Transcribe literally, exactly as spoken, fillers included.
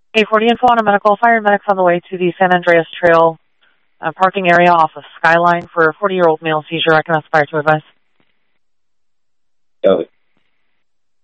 eight forty info on a medical. Fire medics on the way to the San Andreas Trail uh, parking area off of Skyline for a forty-year-old male seizure. I can aspire to advise. Got it.